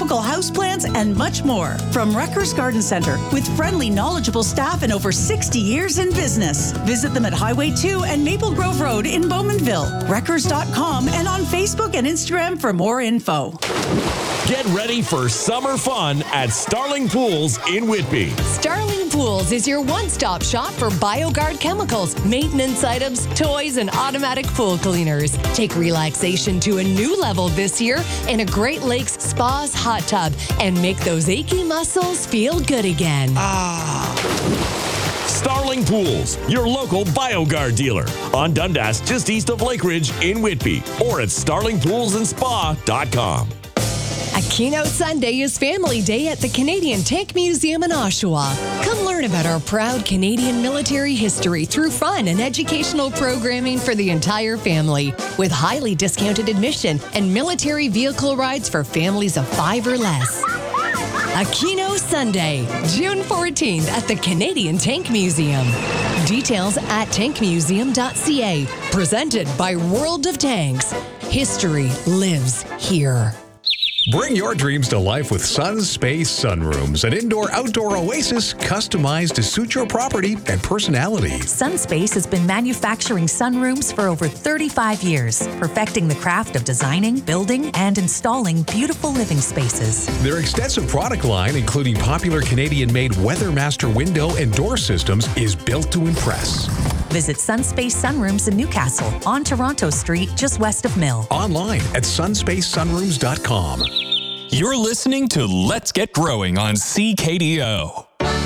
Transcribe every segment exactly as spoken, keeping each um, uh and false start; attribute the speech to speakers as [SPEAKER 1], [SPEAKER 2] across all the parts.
[SPEAKER 1] tropical houseplants, and much more. From Rutgers Garden Center, with friendly, knowledgeable staff and over sixty years in business. Visit them at Highway two and Maple Grove Road in Bowmanville. Rutgers dot com and on Facebook and Instagram for more info.
[SPEAKER 2] Get ready for summer fun at Starling Pools in Whitby.
[SPEAKER 3] Starling Pools is your one-stop shop for BioGuard chemicals, maintenance items, toys, and automatic pool cleaners. Take relaxation to a new level this year in a Great Lakes Spas hot tub and make those achy muscles feel good again.
[SPEAKER 2] Ah. Starling Pools, your local BioGuard dealer. On Dundas, just east of Lake Ridge in Whitby. Or at starling pools and spa dot com.
[SPEAKER 3] A keynote Sunday is Family Day at the Canadian Tank Museum in Oshawa. Come learn about our proud Canadian military history through fun and educational programming for the entire family, with highly discounted admission and military vehicle rides for families of five or less. Aquino Sunday, June fourteenth at the Canadian Tank Museum. Details at tank museum dot c a. Presented by World of Tanks. History lives here.
[SPEAKER 4] Bring your dreams to life with SunSpace Sunrooms, an indoor-outdoor oasis customized to suit your property and personality.
[SPEAKER 5] SunSpace has been manufacturing sunrooms for over thirty-five years, perfecting the craft of designing, building, and installing beautiful living spaces.
[SPEAKER 4] Their extensive product line, including popular Canadian-made WeatherMaster window and door systems, is built to impress.
[SPEAKER 5] Visit SunSpace Sunrooms in Newcastle on Toronto Street, just west of Mill.
[SPEAKER 4] Online at sunspace sunrooms dot com.
[SPEAKER 6] You're listening to Let's Get Growing on C K D O.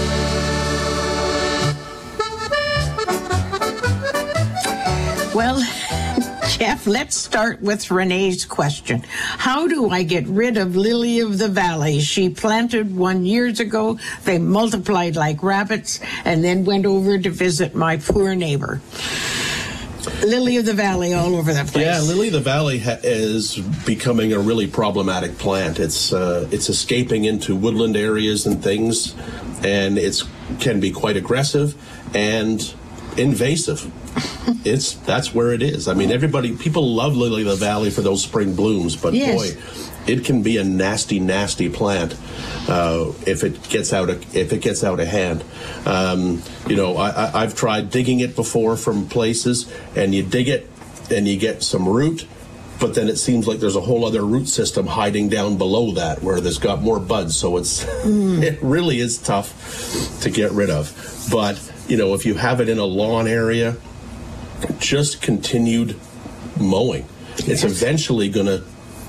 [SPEAKER 7] Well, Jeff, let's start with Renee's question. How do I get rid of Lily of the Valley? She planted one years ago. They multiplied like rabbits and then went over to visit my poor neighbor. Lily of the Valley all over the place.
[SPEAKER 8] Yeah, Lily of the Valley ha- is becoming a really problematic plant. It's uh, it's escaping into woodland areas and things, and it's can be quite aggressive and invasive. It's that's where it is. I mean, everybody, people love Lily of the Valley for those spring blooms, but
[SPEAKER 7] yes.
[SPEAKER 8] boy, it can be a nasty, nasty plant uh, if it gets out of if it gets out of hand. Um, you know, I, I, I've tried digging it before from places, and you dig it, and you get some root, but then it seems like there's a whole other root system hiding down below that where there's got more buds. So it's mm. it really is tough to get rid of. But you know, if you have it in a lawn area, just continued mowing. Yes. It's eventually going to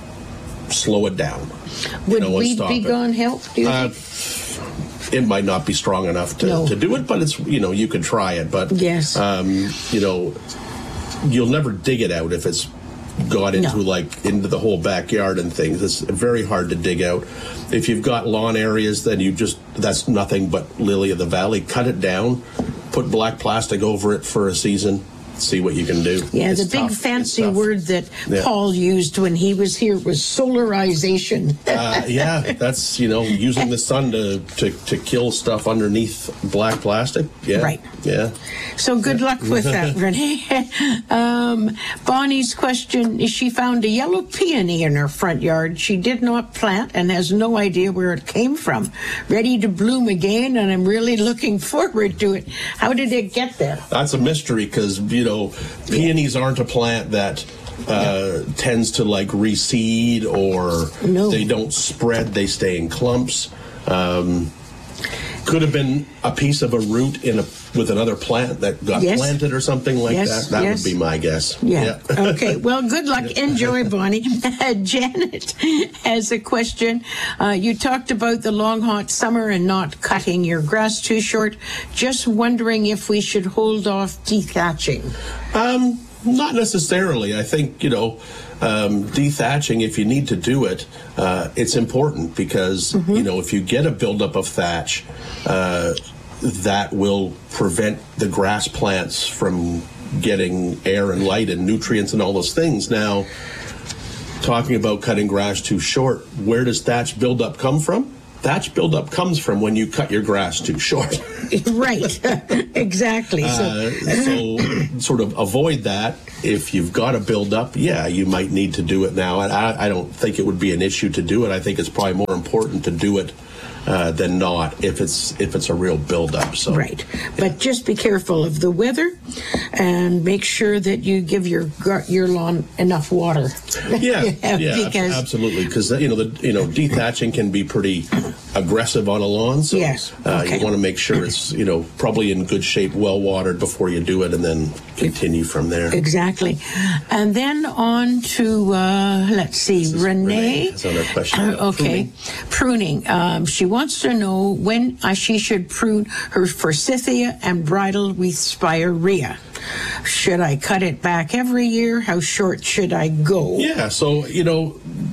[SPEAKER 8] slow it down.
[SPEAKER 7] Would
[SPEAKER 8] you know,
[SPEAKER 7] weed be gone help, do you
[SPEAKER 8] uh,
[SPEAKER 7] think?
[SPEAKER 8] It might not be strong enough to,
[SPEAKER 7] no.
[SPEAKER 8] to do it, but it's, you know, you could try it. But,
[SPEAKER 7] yes.
[SPEAKER 8] um, you know, you'll never dig it out if it's got into, no. like, into the whole backyard and things. It's very hard to dig out. If you've got lawn areas, then you just, that's nothing but Lily of the Valley. Cut it down, put black plastic over it for a season, see what you can do.
[SPEAKER 7] Yeah,
[SPEAKER 8] it's
[SPEAKER 7] the big
[SPEAKER 8] tough.
[SPEAKER 7] fancy word that
[SPEAKER 8] yeah.
[SPEAKER 7] Paul used when he was here was solarization.
[SPEAKER 8] uh, yeah, that's, you know, using the sun to, to, to kill stuff underneath black plastic. Yeah.
[SPEAKER 7] Right.
[SPEAKER 8] Yeah.
[SPEAKER 7] So good luck with that, Renee. Um, Bonnie's question is, she found a yellow peony in her front yard. She did not plant and has no idea where it came from. Ready to bloom again, and I'm really looking forward to it. How did it get there?
[SPEAKER 8] That's a mystery because, you know, peonies aren't a plant that uh, yeah. tends to like reseed or
[SPEAKER 7] no.
[SPEAKER 8] they don't spread, they stay in clumps. Um, could have been a piece of a root in a with another plant that got
[SPEAKER 7] yes.
[SPEAKER 8] planted or something like
[SPEAKER 7] yes.
[SPEAKER 8] that. That
[SPEAKER 7] yes.
[SPEAKER 8] would be my guess.
[SPEAKER 7] Yeah.
[SPEAKER 8] yeah.
[SPEAKER 7] Okay. Well, good luck. Enjoy, Bonnie. Uh, Janet has a question. Uh, you talked about the long, hot summer and not cutting your grass too short. Just wondering if we should hold off dethatching.
[SPEAKER 8] Um, not necessarily. I think, you know, um, dethatching, if you need to do it, uh, it's important because, mm-hmm. you know, if you get a buildup of thatch, uh, that will prevent the grass plants from getting air and light and nutrients and all those things. Now, talking about cutting grass too short, where does thatch buildup come from? Thatch buildup comes from when you cut your grass too short.
[SPEAKER 7] Right. Exactly.
[SPEAKER 8] Uh, so sort of avoid that. if you've got a build up, yeah, you might need to do it now. And I, I don't think it would be an issue to do it. I think it's probably more important to do it uh, than not if it's if it's a real build up. So
[SPEAKER 7] right, but just be careful of the weather, and make sure that you give your gar- your lawn enough water.
[SPEAKER 8] Yeah, yeah,
[SPEAKER 7] because
[SPEAKER 8] absolutely. Because you know the you know dethatching can be pretty aggressive on a lawn. So
[SPEAKER 7] yes,
[SPEAKER 8] uh,
[SPEAKER 7] okay.
[SPEAKER 8] you want to make sure it's you know probably in good shape, well watered before you do it, and then continue from there.
[SPEAKER 7] Exactly, and then on to uh, let's see, Renee.
[SPEAKER 8] Renee has another question.
[SPEAKER 7] Uh, okay, pruning. pruning. Um, she wants to know when uh, she should prune her forsythia and bridal wreath spirea. Should I cut it back every year? How short should I go?
[SPEAKER 8] Yeah, so, you know,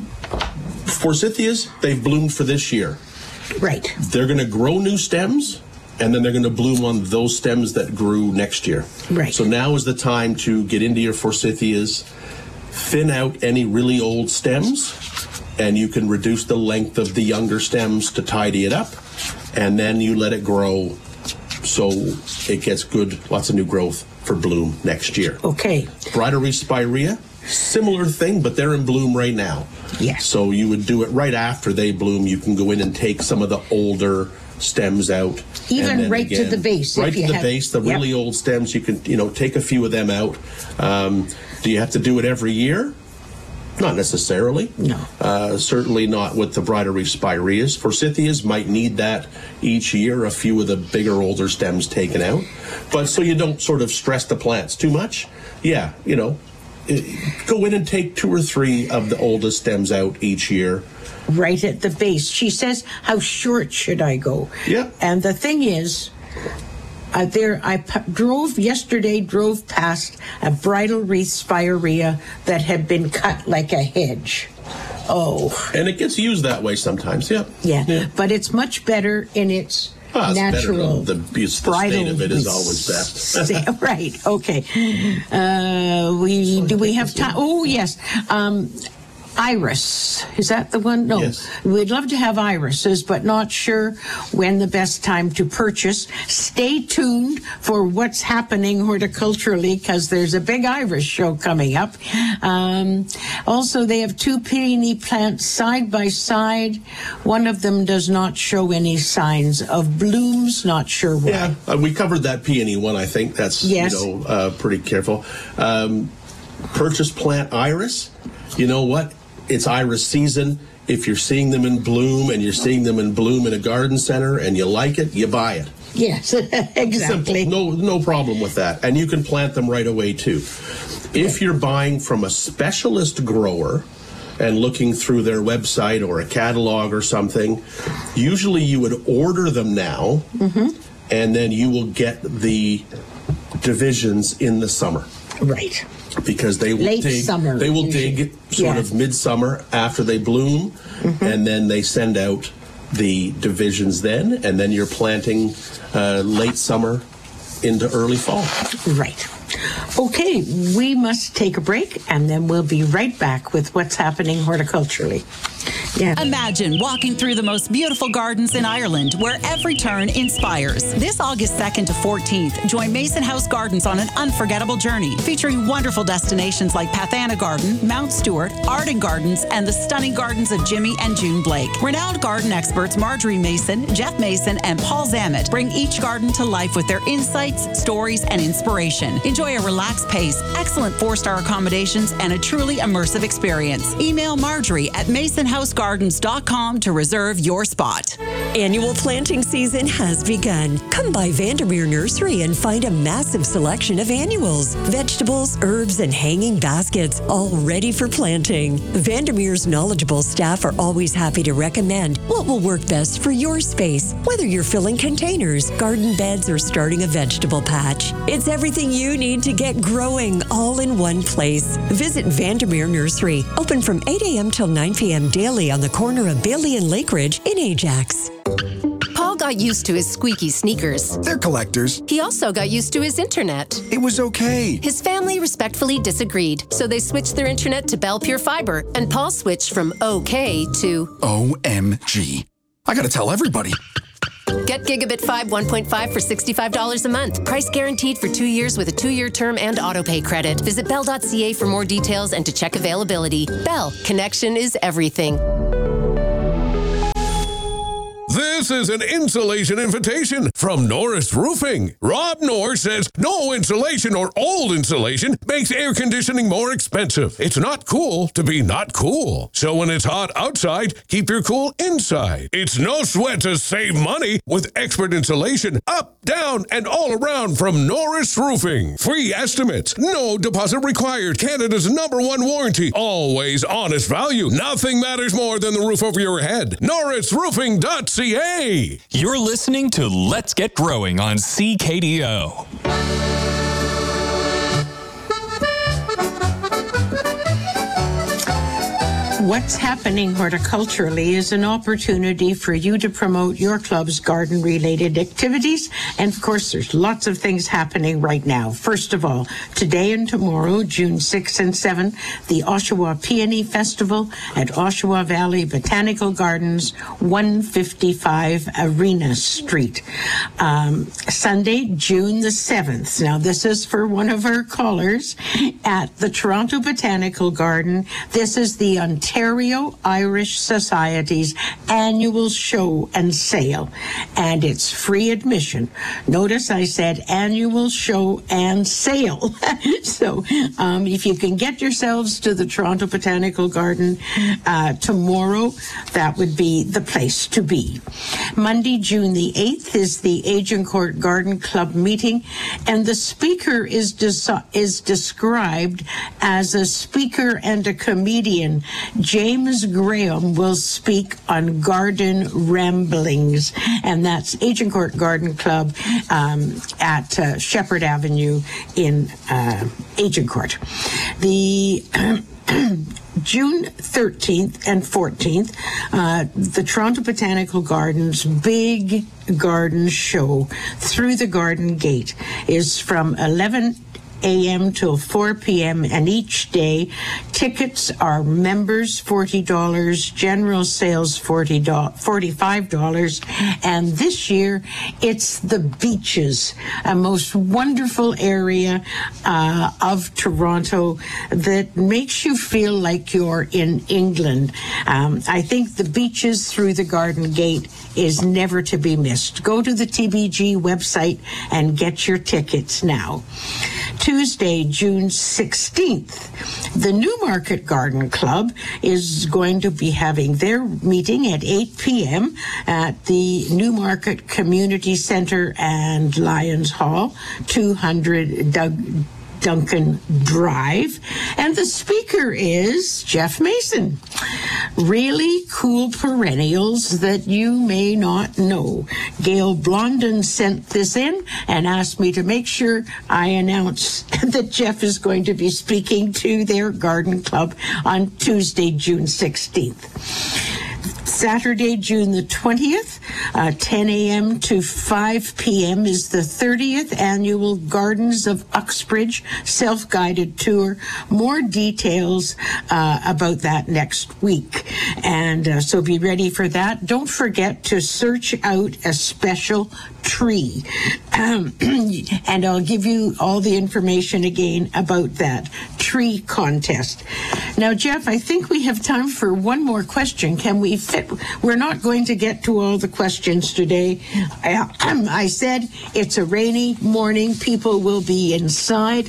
[SPEAKER 8] forsythias, they've bloomed for this year.
[SPEAKER 7] Right.
[SPEAKER 8] They're going to grow new stems, and then they're going to bloom on those stems that grew next year.
[SPEAKER 7] Right.
[SPEAKER 8] So now is the time to get into your forsythias, thin out any really old stems, and you can reduce the length of the younger stems to tidy it up, and then you let it grow so it gets good, lots of new growth for bloom next year.
[SPEAKER 7] Okay.
[SPEAKER 8] Bridal wreath spirea, similar thing, but they're in bloom right now.
[SPEAKER 7] Yes.
[SPEAKER 8] So you would do it right after they bloom. You can go in and take some of the older stems out.
[SPEAKER 7] Even
[SPEAKER 8] and then
[SPEAKER 7] right to
[SPEAKER 8] again,
[SPEAKER 7] the base.
[SPEAKER 8] Right
[SPEAKER 7] if
[SPEAKER 8] to
[SPEAKER 7] you
[SPEAKER 8] the
[SPEAKER 7] have,
[SPEAKER 8] base, the
[SPEAKER 7] yep.
[SPEAKER 8] really old stems, you can, you know, take a few of them out. Um, do you have to do it every year? Not necessarily.
[SPEAKER 7] No.
[SPEAKER 8] Uh, certainly not with the bridal wreath spireas. Forsythias might need that each year, a few of the bigger, older stems taken out. But so you don't sort of stress the plants too much. Yeah, you know, it, go in and take two or three of the oldest stems out each year.
[SPEAKER 7] Right at the base. She says, how short should I go?
[SPEAKER 8] Yeah.
[SPEAKER 7] And the thing is, Uh, there, I p- drove yesterday. Drove past a bridal wreath spirea that had been cut like a hedge. Oh,
[SPEAKER 8] And it gets used that way sometimes. Yeah.
[SPEAKER 7] yeah,
[SPEAKER 8] Yeah.
[SPEAKER 7] but it's much better in its
[SPEAKER 8] Ah, it's better.
[SPEAKER 7] natural.
[SPEAKER 8] The, the state of it is always best.
[SPEAKER 7] Right. Okay. Uh, we do we have time? Oh yes. Um, Iris, is that the one? No.
[SPEAKER 8] Yes.
[SPEAKER 7] We'd love to have irises, but not sure when the best time to purchase. Stay tuned for what's happening horticulturally, because there's a big iris show coming up. Um, also, they have two peony plants side by side. One of them does not show any signs of blooms. Not sure why.
[SPEAKER 8] Yeah, uh, we covered that peony one. I think that's
[SPEAKER 7] Yes.
[SPEAKER 8] you know uh, pretty careful. Um, purchase plant iris. You know what? It's iris season. If you're seeing them in bloom and you're seeing them in bloom in a garden center and you like it, you buy it.
[SPEAKER 7] Yes, exactly.
[SPEAKER 8] Simple. No, no problem with that. And you can plant them right away too. If you're buying from a specialist grower and looking through their website or a catalog or something, usually you would order them now,
[SPEAKER 7] mm-hmm.
[SPEAKER 8] and then you will get the divisions in the summer.
[SPEAKER 7] Right.
[SPEAKER 8] Because they will
[SPEAKER 7] Late
[SPEAKER 8] dig,
[SPEAKER 7] summer,
[SPEAKER 8] they will
[SPEAKER 7] usually.
[SPEAKER 8] dig sort
[SPEAKER 7] Yeah.
[SPEAKER 8] of midsummer after they bloom,
[SPEAKER 7] Mm-hmm.
[SPEAKER 8] and then they send out the divisions then, and then you're planting uh, late summer into early fall.
[SPEAKER 7] Right. Okay, we must take a break, and then we'll be right back with what's happening horticulturally. Yeah.
[SPEAKER 1] Imagine walking through the most beautiful gardens in Ireland, where every turn inspires. This August second to fourteenth, join Mason House Gardens on an unforgettable journey, featuring wonderful destinations like Pathana Garden, Mount Stewart, Arden Gardens, and the stunning gardens of Jimmy and June Blake. Renowned garden experts Marjorie Mason, Jeff Mason, and Paul Zammit bring each garden to life with their insights, stories, and inspiration. Enjoy a relaxed pace, excellent four-star accommodations, and a truly immersive experience. Email Marjorie at mason house gardens dot com to reserve your spot.
[SPEAKER 9] Annual planting season has begun. Come by Vandermeer Nursery and find a massive selection of annuals, vegetables, herbs, and hanging baskets, all ready for planting. Vandermeer's knowledgeable staff are always happy to recommend what will work best for your space, whether you're filling containers, garden beds, or starting a vegetable patch. It's everything you need to get growing all in one place. Visit Vandermeer Nursery, open from eight a.m. till nine p.m. daily on the corner of Bailey and Lake Ridge in Ajax.
[SPEAKER 10] Paul got used to his squeaky sneakers.
[SPEAKER 11] They're collectors.
[SPEAKER 10] He also got used to his internet.
[SPEAKER 11] It was okay.
[SPEAKER 10] His family respectfully disagreed, so they switched their internet to Bell Pure Fiber, and Paul switched from okay to
[SPEAKER 11] O M G. I gotta tell everybody.
[SPEAKER 10] Get Gigabit five one point five for sixty-five dollars a month. Price guaranteed for two years with a two-year term and autopay credit. Visit bell dot c a for more details and to check availability. Bell, connection is everything.
[SPEAKER 11] This is an insulation invitation from Norris Roofing. Rob Norris says no insulation or old insulation makes air conditioning more expensive. It's not cool to be not cool. So when it's hot outside, keep your cool inside. It's no sweat to save money with expert insulation up, down, and all around from Norris Roofing. Free estimates, no deposit required. Canada's number one warranty. Always honest value. Nothing matters more than the roof over your head. norris roofing dot c a.
[SPEAKER 6] You're listening to Let's Get Growing on C K D O.
[SPEAKER 7] What's happening horticulturally is an opportunity for you to promote your club's garden-related activities. And, of course, there's lots of things happening right now. First of all, today and tomorrow, June sixth and seventh, the Oshawa Peony Festival at Oshawa Valley Botanical Gardens, one fifty-five Arena Street. Um, Sunday, June the seventh. Now, this is for one of our callers at the Toronto Botanical Garden. This is the Ontario Ontario Irish Society's annual show and sale, and it's free admission. Notice I said annual show and sale. So um, if you can get yourselves to the Toronto Botanical Garden uh, tomorrow, that would be the place to be. Monday, June the eighth is the Agincourt Garden Club meeting, and the speaker is des- is described as a speaker and a comedian. James Graham will speak on garden ramblings, and that's Agincourt Garden Club um, at uh, Shepherd Avenue in uh, Agincourt. The June thirteenth and fourteenth, uh, the Toronto Botanical Gardens big garden show through the Garden Gate is from eleven a.m. till four p.m. and each day tickets are members forty dollars, general sales forty dollars, forty-five dollars, and this year it's the beaches, a most wonderful area uh, of Toronto that makes you feel like you're in England. Um, I think the beaches through the Garden Gate is never to be missed. Go to the T B G website and get your tickets now. Tuesday, June sixteenth, the Newmarket Garden Club is going to be having their meeting at eight p.m. at the Newmarket Community Centre and Lions Hall, two hundred Doug Duncan Drive, and the speaker is Jeff Mason. Really cool perennials that you may not know. Gail Blondin sent this in and asked me to make sure I announce that Jeff is going to be speaking to their garden club on Tuesday, June sixteenth. Saturday, June the twentieth, uh, ten a.m. to five p.m. is the thirtieth annual Gardens of Uxbridge self-guided tour. More details uh, about that next week. And uh, so be ready for that. Don't forget to search out a special tree. Um, and I'll give you all the information again about that tree contest. Now, Jeff, I think we have time for one more question. Can we fit? We're not going to get to all the questions today. I, um, I said it's a rainy morning. People will be inside.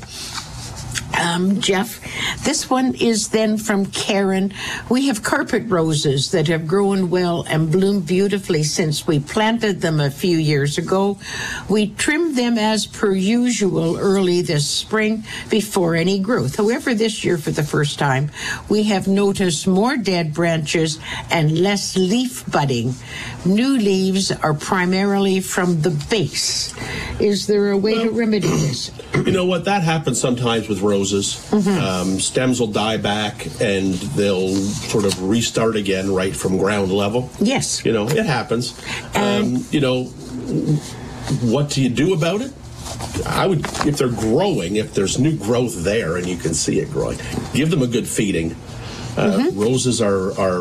[SPEAKER 7] Um, Jeff, this one is then from Karen. We have carpet roses that have grown well and bloomed beautifully since we planted them a few years ago. We trimmed them as per usual early this spring before any growth. However, this year for the first time, we have noticed more dead branches and less leaf budding. New leaves are primarily from the base. Is there a way well, to remedy this?
[SPEAKER 8] You know what? That happens sometimes with roses. Mm-hmm. Um, stems will die back and they'll sort of restart again right from ground level.
[SPEAKER 7] Yes.
[SPEAKER 8] You know, it happens. Um, you know, what do you do about it? I would, if they're growing, if there's new growth there and you can see it growing, give them a good feeding. Uh, mm-hmm. Roses are, are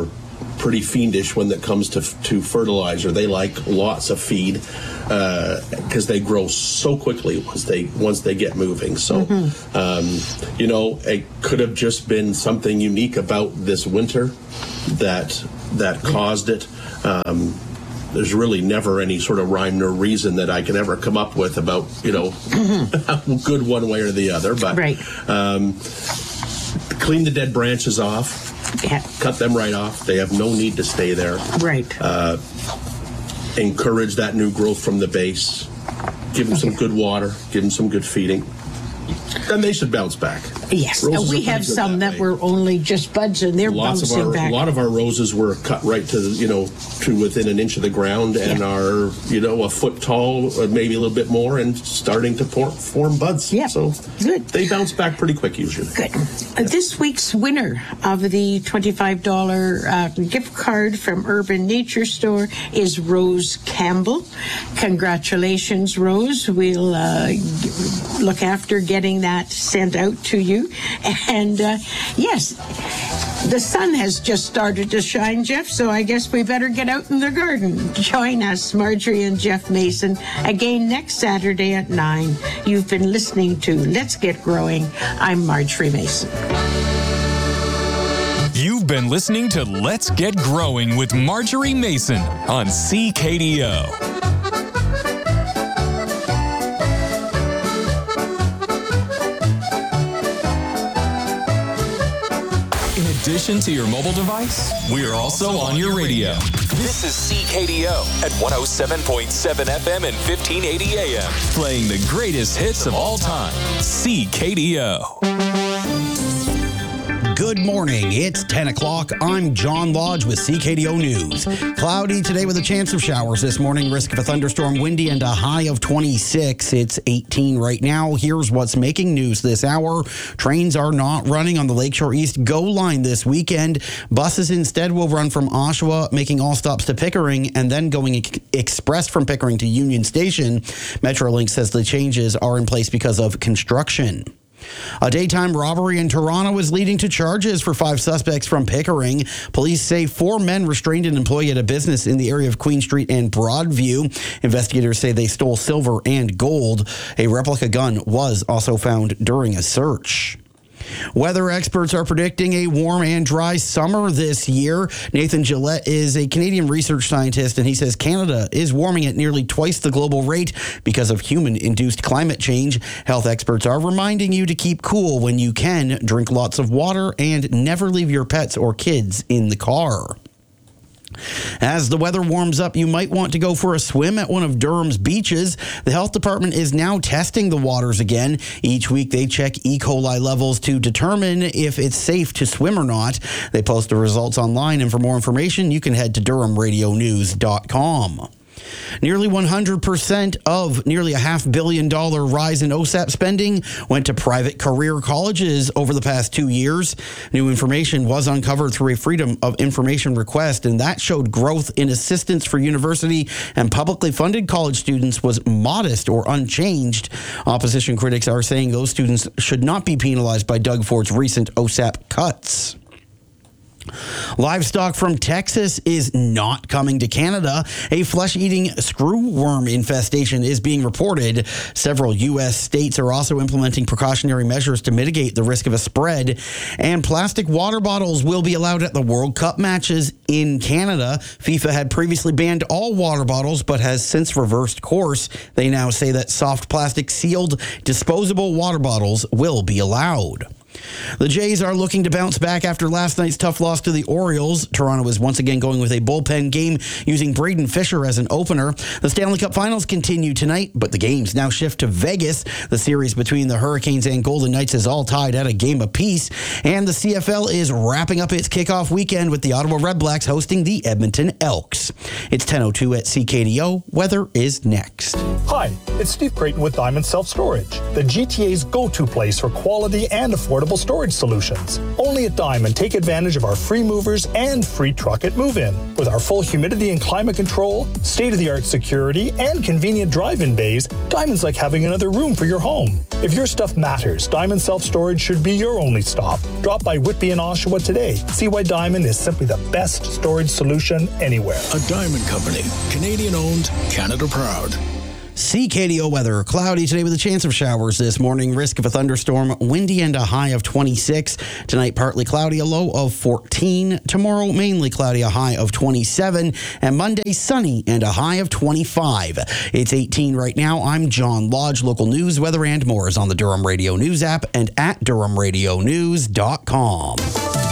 [SPEAKER 8] pretty fiendish when it comes to to fertilizer. They like lots of feed because uh, they grow so quickly once they once they get moving. So, mm-hmm. um, you know, it could have just been something unique about this winter that that caused it. Um, there's really never any sort of rhyme nor reason that I can ever come up with about, you know, mm-hmm. good one way or the other. But right. um, clean the dead branches off. Yeah. Cut them right off. They have no need to stay there. Right. Uh, encourage that new growth from the base. Give them some good water. Give them some good feeding. Then they should bounce back.
[SPEAKER 7] Yes, and we have some that, that were only just buds, and they're Lots bouncing
[SPEAKER 8] of our,
[SPEAKER 7] back.
[SPEAKER 8] A lot of our roses were cut right to, you know, to within an inch of the ground, and yeah. are, you know, a foot tall, maybe a little bit more, and starting to pour, form buds. Yeah, so good. They bounce back pretty quick usually. Good. Uh, this week's winner of the twenty-five dollars uh, gift card from Urban Nature Store is Rose Campbell. Congratulations, Rose. We'll uh, look after getting that sent out to you. And uh, yes, the sun has just started to shine, Jeff, so I guess we better get out in the garden. Join us, Marjorie and Jeff Mason, again next Saturday at nine. You've been listening to Let's Get Growing. I'm Marjorie Mason.
[SPEAKER 6] You've been listening to Let's Get Growing with Marjorie Mason on C K D O. In addition to your mobile device, we are also on your radio. This is C K D O at one oh seven point seven F M and fifteen eighty A M, playing the greatest hits of all time. C K D O.
[SPEAKER 12] Good morning. It's ten o'clock. I'm John Lodge with C K D O News. Cloudy today with a chance of showers this morning. Risk of a thunderstorm, windy, and a high of twenty-six. It's eighteen right now. Here's what's making news this hour. Trains are not running on the Lakeshore East GO line this weekend. Buses instead will run from Oshawa, making all stops to Pickering, and then going ex- express from Pickering to Union Station. Metrolink says the changes are in place because of construction. A daytime robbery in Toronto is leading to charges for five suspects from Pickering. Police say four men restrained an employee at a business in the area of Queen Street and Broadview. Investigators say they stole silver and gold. A replica gun was also found during a search. Weather experts are predicting a warm and dry summer this year. Nathan Gillette is a Canadian research scientist, and he says Canada is warming at nearly twice the global rate because of human-induced climate change. Health experts are reminding you to keep cool when you can, drink lots of water, and never leave your pets or kids in the car. As the weather warms up, you might want to go for a swim at one of Durham's beaches. The health department is now testing the waters again. Each week they check E. coli levels to determine if it's safe to swim or not. They post the results online, and for more information, you can head to durham radio news dot com. Nearly one hundred percent of nearly a half billion dollar rise in O S A P spending went to private career colleges over the past two years. New information was uncovered through a Freedom of Information request, and that showed growth in assistance for university and publicly funded college students was modest or unchanged. Opposition critics are saying those students should not be penalized by Doug Ford's recent O S A P cuts. Livestock from Texas is not coming to Canada. A flesh-eating screwworm infestation is being reported. Several U S states are also implementing precautionary measures to mitigate the risk of a spread. And plastic water bottles will be allowed at the World Cup matches in Canada. FIFA had previously banned all water bottles, but has since reversed course. They now say that soft plastic sealed disposable water bottles will be allowed. The Jays are looking to bounce back after last night's tough loss to the Orioles. Toronto is once again going with a bullpen game using Braden Fisher as an opener. The Stanley Cup Finals continue tonight, but the games now shift to Vegas. The series between the Hurricanes and Golden Knights is all tied at a game apiece. And the C F L is wrapping up its kickoff weekend with the Ottawa Redblacks hosting the Edmonton Elks. It's ten oh two at C K D O. Weather is next.
[SPEAKER 13] Hi, it's Steve Creighton with Diamond Self Storage, the G T A's go-to place for quality and affordable storage solutions. Only at Diamond, take advantage of our free movers and free truck at move-in. With our full humidity and climate control, state-of-the-art security, and convenient drive-in bays, Diamond's like having another room for your home. If your stuff matters, Diamond Self-Storage should be your only stop. Drop by Whitby and Oshawa today. See why Diamond is simply the best storage solution anywhere.
[SPEAKER 14] A Diamond Company. Canadian owned, Canada proud.
[SPEAKER 12] C K D O weather. Cloudy today with a chance of showers this morning. Risk of a thunderstorm. Windy and a high of twenty-six. Tonight, partly cloudy, a low of fourteen. Tomorrow, mainly cloudy, a high of twenty-seven. And Monday, sunny and a high of twenty-five. It's eighteen right now. I'm John Lodge. Local news, weather, and more is on the Durham Radio News app and at durham radio news dot com.